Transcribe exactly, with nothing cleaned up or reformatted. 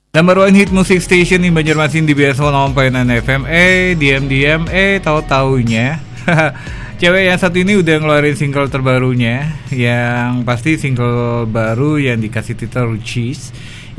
Number one hit music station di Banjarmasin di B S seratus enam F M. Eh, diam-diam, eh tahu-taunya cewek yang satu ini udah ngeluarin single terbarunya. Yang pasti single baru yang dikasih titel Cheese.